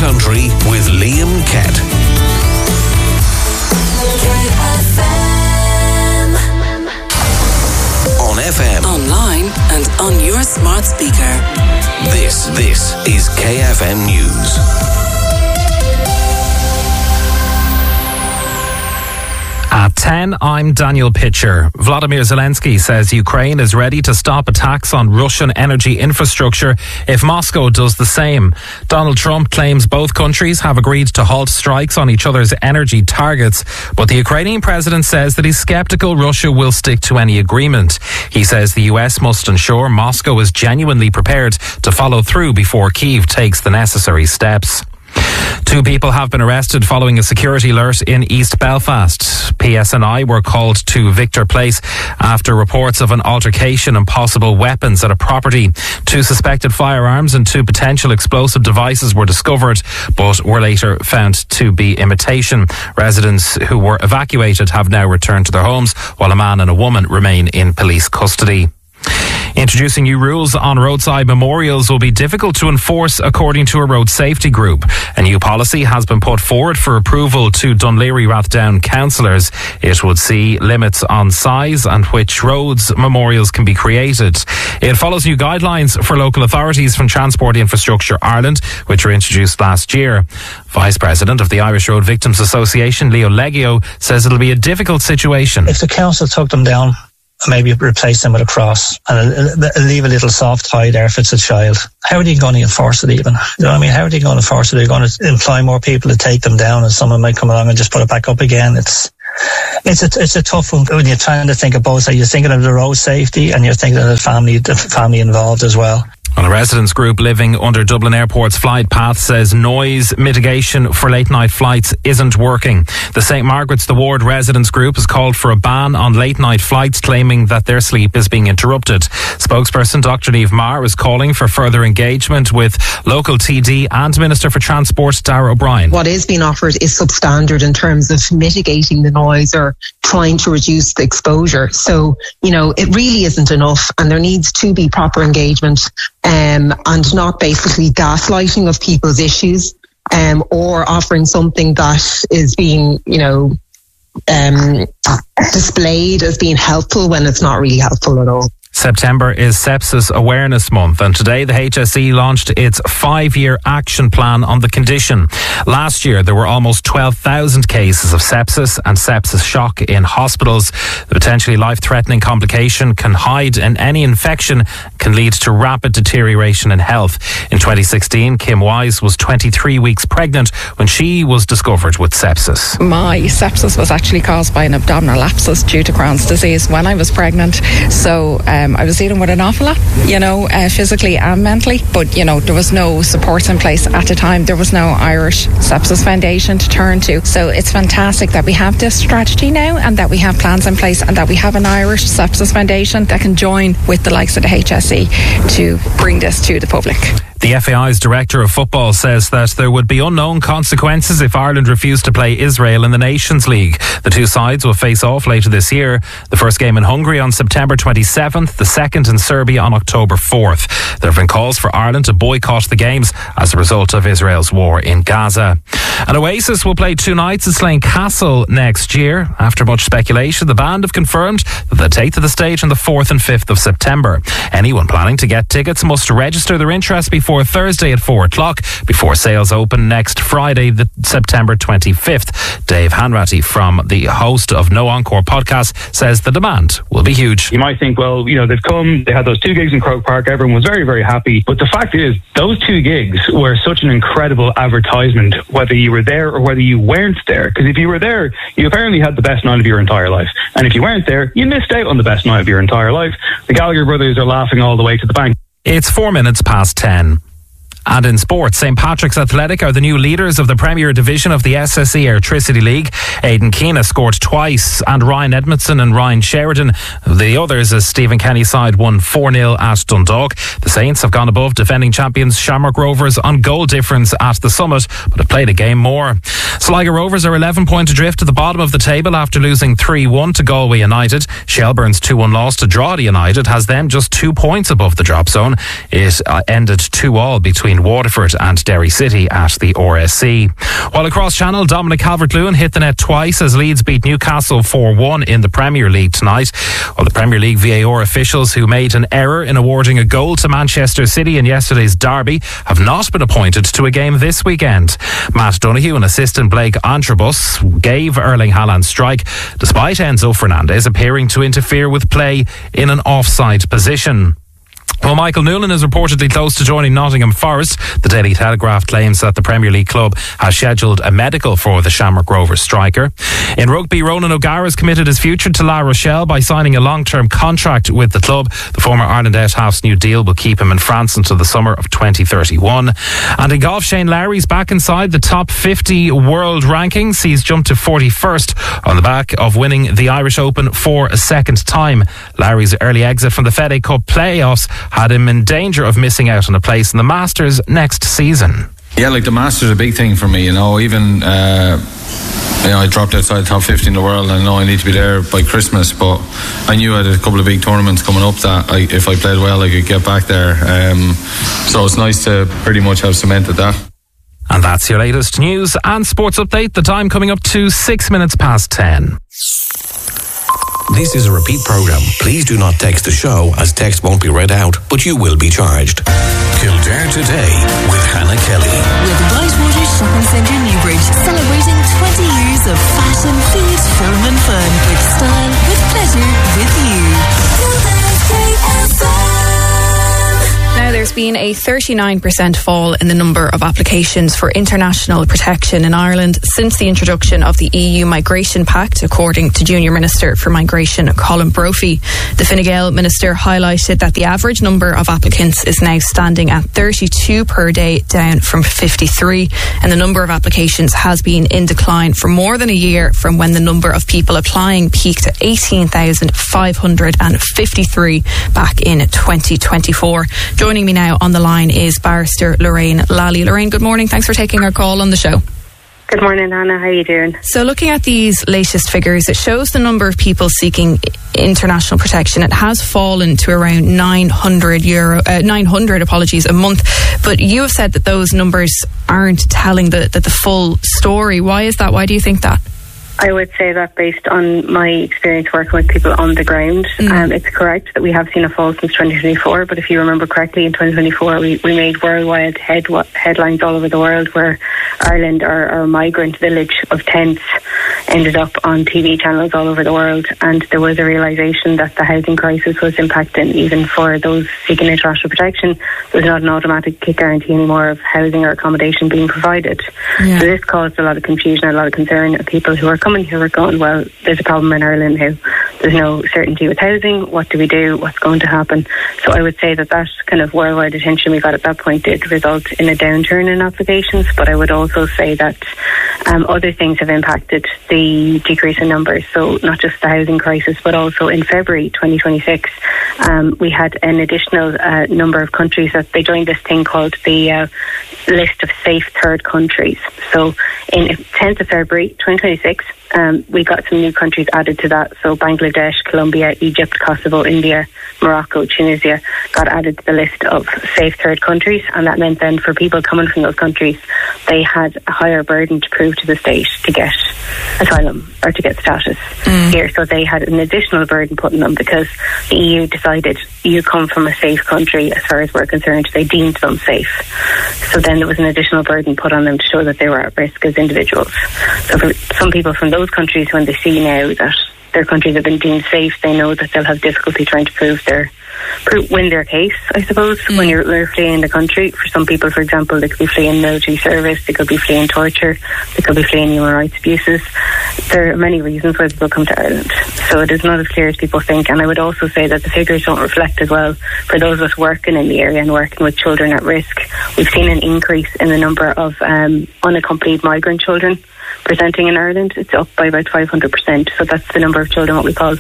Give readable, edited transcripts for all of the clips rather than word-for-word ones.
Country with Liam Kett. On FM, online and on your smart speaker. This is KFM News. At 10, I'm Daniel Pitcher. Vladimir Zelensky says Ukraine is ready to stop attacks on Russian energy infrastructure if Moscow does the same. Donald Trump claims both countries have agreed to halt strikes on each other's energy targets, but the Ukrainian president says that he's skeptical Russia will stick to any agreement. He says the US must ensure Moscow is genuinely prepared to follow through before Kyiv takes the necessary steps. 2 people have been arrested following a security alert in East Belfast. PSNI were called to Victor Place after reports of an altercation and possible weapons at a property. 2 suspected firearms and 2 potential explosive devices were discovered, but were later found to be imitation. Residents who were evacuated have now returned to their homes, while a man and a woman remain in police custody. Introducing new rules on roadside memorials will be difficult to enforce, according to a road safety group. A new policy has been put forward for approval to Dunleary Rathdown councillors. It would see limits on size and which roads memorials can be created. It follows new guidelines for local authorities from Transport Infrastructure Ireland, which were introduced last year. Vice President of the Irish Road Victims Association, Leo Leggio, says it'll be a difficult situation. If the council took them down, maybe replace them with a cross and leave a little soft tie there if it's a child. How are they going to enforce it even? You know what I mean? How are they going to enforce it? They're going to employ more people to take them down and someone might come along and just put it back up again. It's a tough one when you're trying to think of both sides. You're thinking of the road safety and you're thinking of the family involved as well. Well, a residents group living under Dublin Airport's flight path says noise mitigation for late night flights isn't working. The St. Margaret's the Ward residents group has called for a ban on late night flights, claiming that their sleep is being interrupted. Spokesperson Dr. Niamh Maher is calling for further engagement with local TD and Minister for Transport Darragh O'Brien. What is being offered is substandard in terms of mitigating the noise or trying to reduce the exposure. So, it really isn't enough, and there needs to be proper engagement and not basically gaslighting of people's issues or offering something that is being, displayed as being helpful when it's not really helpful at all. September is Sepsis Awareness Month, and today the HSE launched its 5-year action plan on the condition. Last year there were almost 12,000 cases of sepsis and sepsis shock in hospitals. The potentially life-threatening complication can hide in any infection, can lead to rapid deterioration in health. In 2016, Kim Wise was 23 weeks pregnant when she was discovered with sepsis. My sepsis was actually caused by an abdominal abscess due to Crohn's disease when I was pregnant. So I was dealing with an awful lot, physically and mentally. But, there was no support in place at the time. There was no Irish Sepsis Foundation to turn to. So it's fantastic that we have this strategy now and that we have plans in place and that we have an Irish Sepsis Foundation that can join with the likes of the HSE to bring this to the public. The FAI's Director of Football says that there would be unknown consequences if Ireland refused to play Israel in the Nations League. The 2 sides will face off later this year. The first game in Hungary on September 27th, the second in Serbia on October 4th. There have been calls for Ireland to boycott the games as a result of Israel's war in Gaza. And Oasis will play 2 nights at Slane Castle next year. After much speculation, the band have confirmed that they'll take to the stage on the 4th and 5th of September. Anyone planning to get tickets must register their interest before Thursday at 4 o'clock, before sales open next Friday, the September 25th. Dave Hanratty, from the host of No Encore podcast, says the demand will be huge. You might think, well, they've come, they had those 2 gigs in Croke Park, everyone was very, very happy. But the fact is, those 2 gigs were such an incredible advertisement, whether you were there or whether you weren't there. Because if you were there, you apparently had the best night of your entire life. And if you weren't there, you missed out on the best night of your entire life. The Gallagher brothers are laughing all the way to the bank. It's 4 minutes past 10. And in sports, St. Patrick's Athletic are the new leaders of the Premier Division of the SSE Airtricity League. Aidan Keena scored twice, and Ryan Edmondson and Ryan Sheridan. The others, as Stephen Kenny's side, won 4-0 at Dundalk. The Saints have gone above defending champions Shamrock Rovers on goal difference at the Summit, but have played a game more. Sligo Rovers are 11 points adrift at the bottom of the table after losing 3-1 to Galway United. Shelbourne's 2-1 loss to Drogheda United has them just 2 points above the drop zone. It ended 2-2 between between Waterford and Derry City at the RSC. While across Channel, Dominic Calvert-Lewin hit the net twice as Leeds beat Newcastle 4-1 in the Premier League tonight. While the Premier League VAR officials who made an error in awarding a goal to Manchester City in yesterday's derby have not been appointed to a game this weekend. Matt Donoghue and assistant Blake Antrobus gave Erling Haaland's strike, despite Enzo Fernandez appearing to interfere with play in an offside position. Well, Michael Newland is reportedly close to joining Nottingham Forest. The Daily Telegraph claims that the Premier League club has scheduled a medical for the Shamrock Rovers striker. In rugby, Ronan O'Gara has committed his future to La Rochelle by signing a long-term contract with the club. The former Ireland Half's new deal will keep him in France until the summer of 2031. And in golf, Shane Lowry's back inside the top 50 world rankings. He's jumped to 41st on the back of winning the Irish Open for a second time. Lowry's early exit from the FedEx Cup playoffs had him in danger of missing out on a place in the Masters next season. Yeah, like the Masters is a big thing for me, even I dropped outside the top 50 in the world, and I know I need to be there by Christmas, but I knew I had a couple of big tournaments coming up that if I played well I could get back there, so it's nice to pretty much have cemented that. And that's your latest news and sports update. The time coming up to 6 minutes past 10. This is a repeat program. Please do not text the show, as text won't be read out, but you will be charged. Kildare Today with Hannah Kelly. With Whitewater Shopping Centre Newbridge, celebrating 20 years of fashion, food, film and fun. With style, with pleasure, with you. Kildare's KFM. Now, there's been a 39% fall in the number of applications for international protection in Ireland since the introduction of the EU Migration Pact, according to Junior Minister for Migration Colin Brophy. The Fine Gael Minister highlighted that the average number of applicants is now standing at 32 per day, down from 53, and the number of applications has been in decline for more than a year from when the number of people applying peaked at 18,553 back in 2024. Joining me now on the line is Barrister Lorraine Lally. Lorraine, good morning. Thanks for taking our call on the show. Good morning, Anna. How are you doing? So looking at these latest figures, it shows the number of people seeking international protection. It has fallen to around 900 a month. But you have said that those numbers aren't telling the full story. Why is that? Why do you think that? I would say that based on my experience working with people on the ground, it's correct that we have seen a fall since 2024, but if you remember correctly, in 2024 we made worldwide headlines all over the world where Ireland, our migrant village of tents, ended up on TV channels all over the world, and there was a realisation that the housing crisis was impacting even for those seeking international protection. There's not an automatic guarantee anymore of housing or accommodation being provided. Yeah. So this caused a lot of confusion and a lot of concern of people who are coming here, we're going, well, there's a problem in Ireland now. There's no certainty with housing. What do we do? What's going to happen? So I would say that kind of worldwide attention we got at that point did result in a downturn in applications, but I would also say that other things have impacted the decrease in numbers. So not just the housing crisis, but also in February 2026, we had an additional number of countries that they joined this thing called the list of safe third countries. So in 10th of February 2026, we got some new countries added to that. So Bangladesh, Colombia, Egypt, Kosovo, India, Morocco, Tunisia got added to the list of safe third countries, and that meant then for people coming from those countries, they had a higher burden to prove to the state to get asylum or to get status here. So they had an additional burden put on them because the EU decided you come from a safe country. As far as we're concerned, they deemed them safe. So then there was an additional burden put on them to show that they were at risk as individuals. So for some people from those countries, when they see now that their countries have been deemed safe, they know that they'll have difficulty trying to win their case, I suppose, when you're fleeing the country. For some people, for example, they could be fleeing military service, they could be fleeing torture, they could be fleeing human rights abuses. There are many reasons why people come to Ireland. So it is not as clear as people think. And I would also say that the figures don't reflect as well. For those of us working in the area and working with children at risk, we've seen an increase in the number of unaccompanied migrant children presenting in Ireland. It's up by about 500%. So that's the number of children, what we call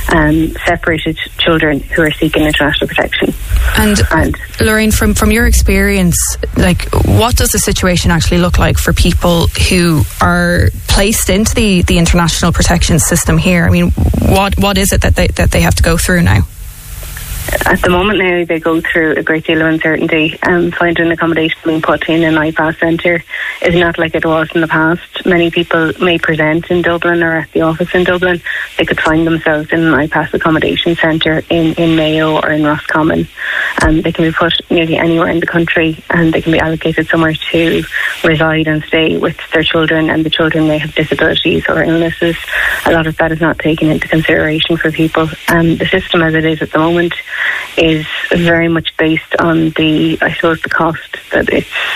separated children who are seeking international protection. And Lorraine, from your experience, like, what does the situation actually look like for people who are placed into the international protection system here? I mean, what is it that they have to go through now? At the moment now, they go through a great deal of uncertainty. Finding accommodation being put in an IPAS centre is not like it was in the past. Many people may present in Dublin or at the office in Dublin. They could find themselves in an IPAS accommodation centre in Mayo or in Roscommon. They can be put nearly anywhere in the country, and they can be allocated somewhere to reside and stay with their children, and the children may have disabilities or illnesses. A lot of that is not taken into consideration for people. The system as it is at the moment is very much based on the cost that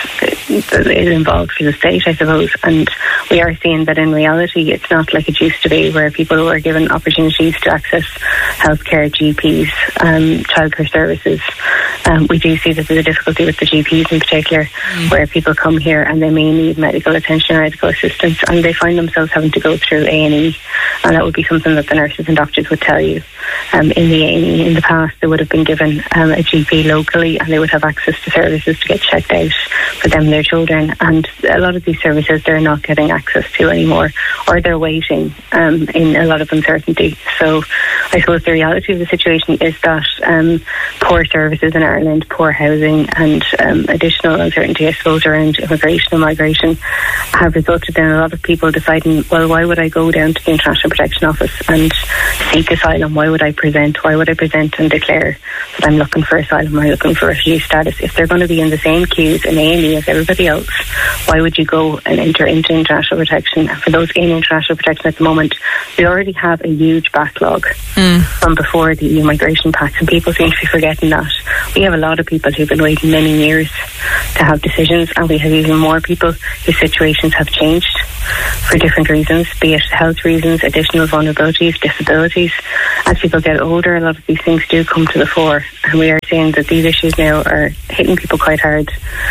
is involved for the state, I suppose. And we are seeing that in reality it's not like it used to be, where people were given opportunities to access healthcare, GPs, childcare services. We do see that there's a difficulty with the GPs in particular, where people come here and they may need medical attention or medical assistance, and they find themselves having to go through A&E, and that would be something that the nurses and doctors would tell you. In the A&E in the past, they would have been given a GP locally, and they would have access to services to get checked out for them and their children, and a lot of these services they're not getting access to anymore, or they're waiting in a lot of uncertainty. So I suppose the reality of the situation is that poor services in Ireland, poor housing, and additional uncertainty, I suppose, around immigration and migration have resulted in a lot of people deciding, well, why would I go down to the International Protection Office and seek asylum? Why would I present and declare that I'm looking for asylum, I'm looking for refugee status? If they're going to be in the same queues in A&E as everybody else, why would you go and enter into international protection? And for those in international protection at the moment, we already have a huge backlog from before the EU Migration Pact, and people seem to be forgetting that. We have a lot of people who've been waiting many years to have decisions, and we have even more people whose situations have changed for different reasons, be it health reasons, additional vulnerabilities, disabilities. As people get older, a lot of these things do come to the fore, and we are seeing that these issues now are hitting people quite hard.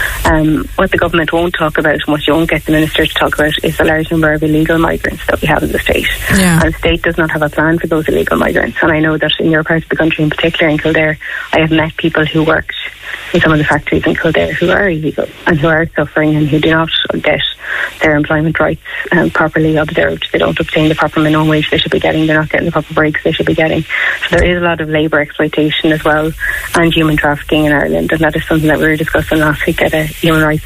What the government won't talk about, and what you won't get the minister to talk about, is the large number of illegal migrants that we have in the state. Yeah. And the state does not have a plan for those illegal migrants. And I know that in your part of the country, in particular in Kildare, I have met people who worked in some of the factories in Kildare who are illegal and who are suffering and who do not get their employment rights properly observed. They don't obtain the proper minimum wage they should be getting. They're not getting the proper breaks they should be getting. So there is a lot of labour exploitation as well, and human trafficking in Ireland, and that is something that we were discussing last week at a human rights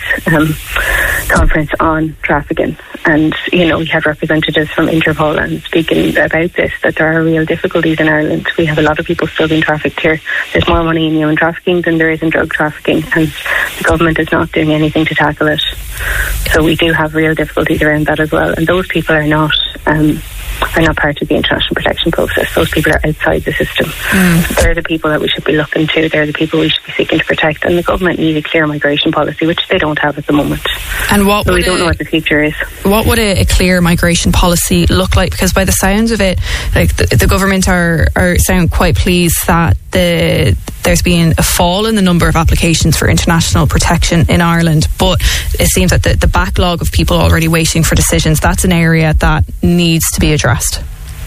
conference on trafficking. And we had representatives from Interpol and speaking about this, that there are real difficulties in Ireland. We have a lot of people still being trafficked here. There's more money in human trafficking than there is in drug trafficking, and the government is not doing anything to tackle it. So we do have real difficulties around that as well, and those people are not part of the international protection process. Those people are outside the system. They're the people that we should be looking to. They're the people we should be seeking to protect, and the government needs a clear migration policy, which they don't have at the moment. And so we don't know what the future is. What would a clear migration policy look like? Because by the sounds of it, like the government are sound quite pleased that there's been a fall in the number of applications for international protection in Ireland, but it seems that the backlog of people already waiting for decisions, that's an area that needs to be addressed.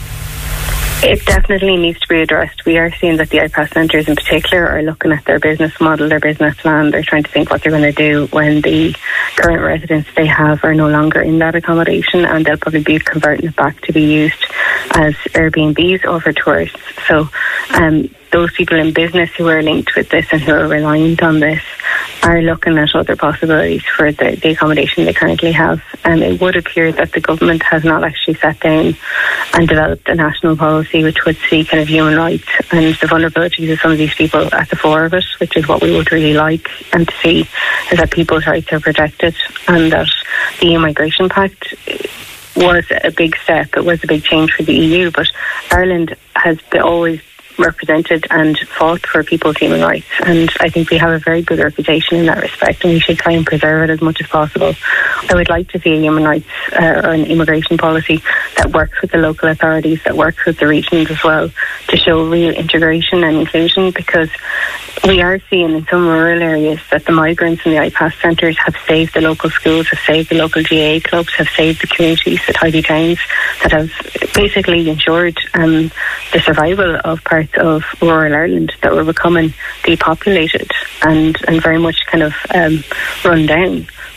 It definitely needs to be addressed. We are seeing that the IPAS centres in particular are looking at their business model, their business plan. They're trying to think what they're going to do when the current residents they have are no longer in that accommodation, and they'll probably be converting it back to be used as Airbnbs or for tourists. So those people in business who are linked with this and who are reliant on this are looking at other possibilities for the accommodation they currently have. And it would appear that the government has not actually sat down and developed a national policy which would see kind of human rights and the vulnerabilities of some of these people at the fore of it, which is what we would really like, and to see is that people's rights are protected, and that the EU Migration Pact was a big step. It was a big change for the EU, but Ireland has always represented and fought for people's human rights, and I think we have a very good reputation in that respect, and we should try and preserve it as much as possible. I would like to see a human rights or an immigration policy that works with the local authorities, that works with the regions as well, to show real integration and inclusion, because we are seeing in some rural areas that the migrants in the IPAS centres have saved the local schools, have saved the local GAA clubs, have saved the communities, the tidy towns, that have basically ensured the survival of parts of rural Ireland that were becoming depopulated and very much kind of run down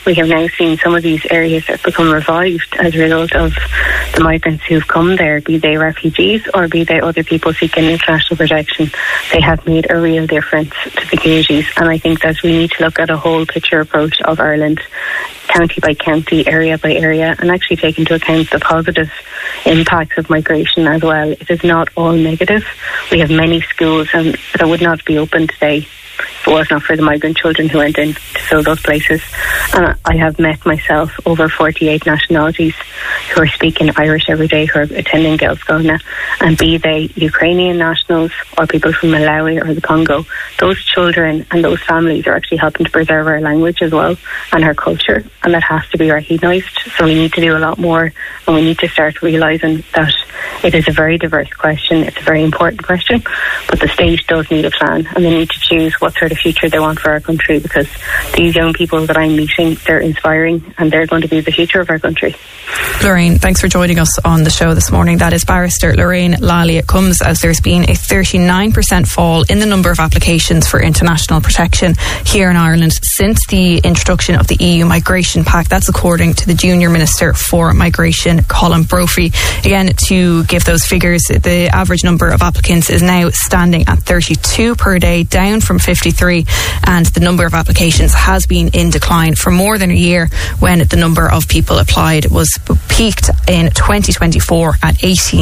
we have now seen some of these areas have become revived as a result of the migrants who've come there, be they refugees or be they other people seeking international protection. They have made a real difference to the communities, and I think that we need to look at a whole picture approach of Ireland, county by county, area by area, and actually take into account the positive impacts of migration as well. It is not all negative. We have many schools that would not be open today if it was not for the migrant children who went in to fill those places. And I have met myself over 48 nationalities who are speaking Irish every day, who are attending Gaelscoileanna, and be they Ukrainian nationals or people from Malawi or the Congo, those children and those families are actually helping to preserve our language as well and our culture, and that has to be recognised. So we need to do a lot more, and we need to start realising that it is a very diverse question, it's a very important question, but the state does need a plan, and they need to choose what sort of future they want for our country, because these young people that I'm meeting, they're inspiring and they're going to be the future of our country. Lorraine, thanks for joining us on the show this morning. That is Barrister Lorraine Lally. It comes as there's been a 39% fall in the number of applications for international protection here in Ireland since the introduction of the EU Migration Pact. That's according to the Junior Minister for Migration, Colin Brophy. Again, to give those figures, the average number of applicants is now standing at 32 per day, down from 53, and the number of applications has been in decline for more than a year, when the number of people applied was peaked in 2024 at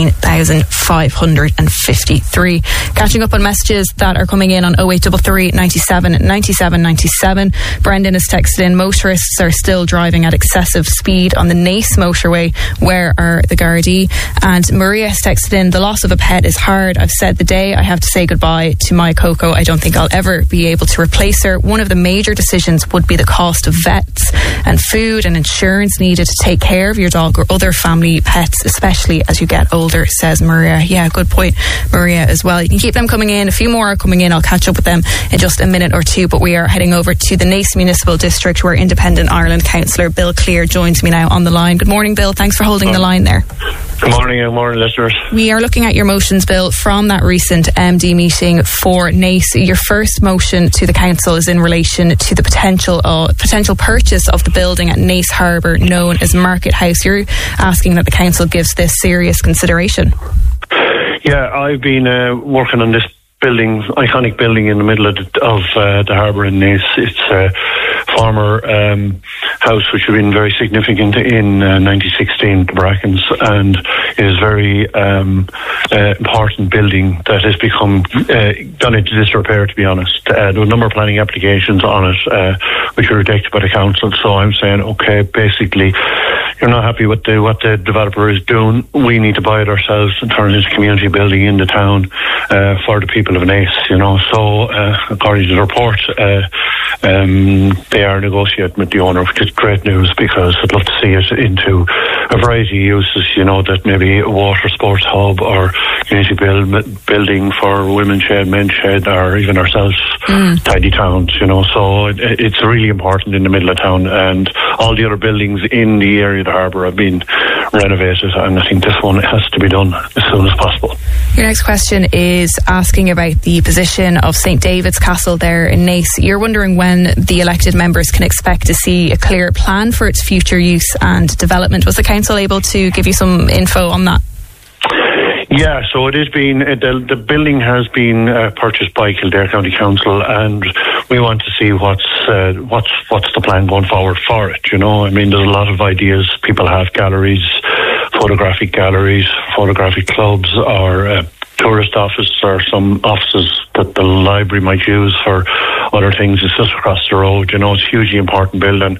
18,553. Catching up on messages that are coming in on 0833 97 97 97. Brendan has texted in, motorists are still driving at excessive speed on the Naas motorway. Where are the Gardaí? And Maria has texted in, the loss of a pet is hard. I've said the day I have to say goodbye to my Coco, I don't think I'll ever be able to replace her. One of the major decisions would be the cost of vets and food and insurance needed to take care of your dog or other family pets, especially as you get older, says Maria. Yeah, good point, Maria, as well. You can keep them coming in. A few more are coming in. I'll catch up with them in just a minute or two, but we are heading over to the Naas Municipal District, where Independent Ireland Councillor Bill Clear joins me now on the line. Good morning, Bill. Thanks for holding the line there. Good morning, listeners. We are looking at your motions, Bill, from that recent MD meeting for Naas. Your first motion to the council is in relation to the potential purchase of the building at Naas Harbour known as Market House. You're asking that the council gives this serious consideration. Yeah, I've been working on this building, iconic building in the middle of the harbour in Naas. It's a former house which has been very significant in 1916, the Brackens, and it is very important building that has become gone into disrepair, to be honest. There were a number of planning applications on it which were rejected by the council, so I'm saying, okay, basically you're not happy with what the developer is doing, we need to buy it ourselves and turn it into a community building in the town for the people of Naas, you know. So according to the report, they are negotiating with the owner, which is great news, because I'd love to see it into a variety of uses, you know, that maybe a water sports hub or community building for women's shed, men's shed, or even ourselves, tidy towns, you know. So it's really important in the middle of town, and all the other buildings in the area of the harbour have been renovated, and I think this one has to be done as soon as possible. Your next question is asking about the position of St David's Castle there in Naas. You're wondering when the elected members can expect to see a clear plan for its future use and development. Was the council able to give you some info on that? Yeah, so it has been, the building has been purchased by Kildare County Council, and we want to see what's the plan going forward for it, you know. I mean, there's a lot of ideas. People have galleries, photographic clubs, or tourist office, or some offices that the library might use for other things. It's just across the road, you know. It's a hugely important building.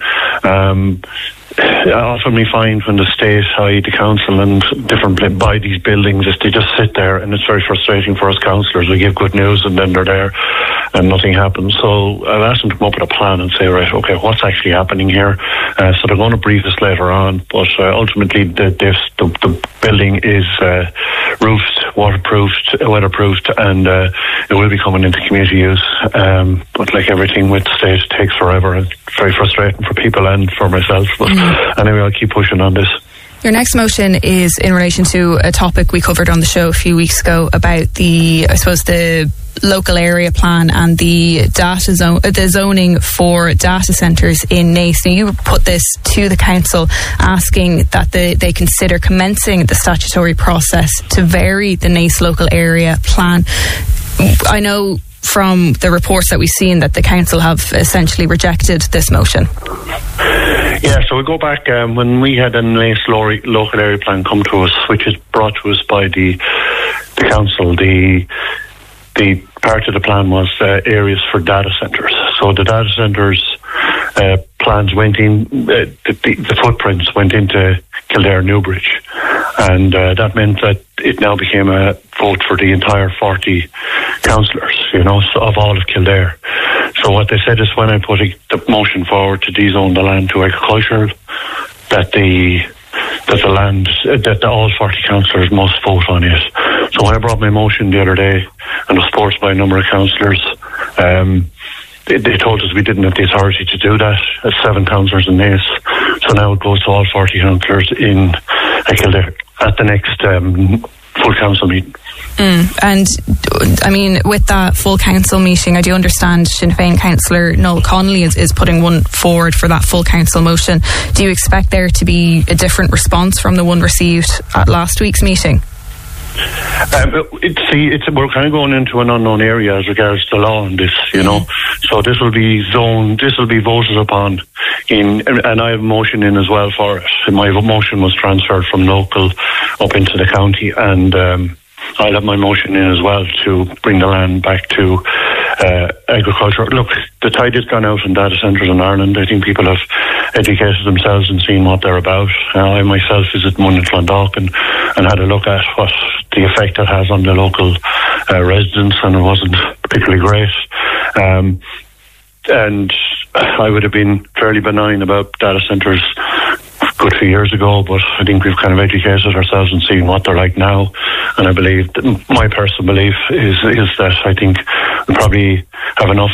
Often we find when the state, i.e. the council and different buy these buildings, they just sit there, and it's very frustrating for us councillors. We give good news and then they're there and nothing happens. So I've asked them to come up with a plan and say, right, okay, what's actually happening here? So they're going to brief us later on, but ultimately the building is roofed, weatherproofed, and it will be coming into community use. But like everything with the state, it takes forever. It's very frustrating for people and for myself. But anyway, I'll keep pushing on this. Your next motion is in relation to a topic we covered on the show a few weeks ago about the local area plan and the the zoning for data centres in Naas. Now, you put this to the council asking that they consider commencing the statutory process to vary the Naas local area plan. I know from the reports that we've seen that the council have essentially rejected this motion. Yeah, so we go back when we had a Naas local area plan come to us, which is brought to us by the council. The part of the plan was areas for data centres. So the data centres plans went in, the footprints went into Kildare Newbridge, and that meant that it now became a vote for the entire 40 councillors, of all of Kildare. So what they said is, when I put the motion forward to dezone the land to agricultural, that all 40 councillors must vote on it. So when I brought my motion the other day and was supported by a number of councillors, they told us we didn't have the authority to do that. 7 councillors in Naas. So now it goes to all 40 councillors in Kildare at the next full council meeting. And I mean, with that full council meeting, I do understand Sinn Féin councillor Noel Connolly is putting one forward for that full council motion. Do you expect there to be a different response from the one received at last week's meeting? We're kind of going into an unknown area as regards to law on this, So this will be zoned, this will be voted upon and I have a motion in as well for it. My motion was transferred from local up into the county, and I'll have my motion in as well to bring the land back to agriculture. Look, the tide has gone out in data centres in Ireland. I think people have educated themselves and seen what they're about. I myself visited one in Clondalk and had a look at what the effect it has on the local residents, and it wasn't particularly great. And I would have been fairly benign about data centres a good few years ago, but I think we've kind of educated ourselves and seen what they're like now. And I believe that my personal belief is that I think we probably have enough